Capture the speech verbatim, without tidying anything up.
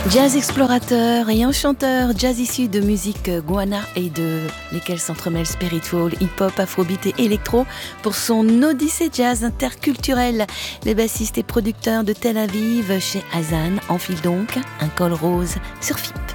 Jazz explorateur et un chanteur jazz issu de musique guana et de lesquels s'entremêlent spiritual, hip-hop, afrobeat et électro pour son odyssée jazz interculturel. Les bassistes et producteurs de Tel Aviv chez Hazan enfilent donc un col rose sur F I P.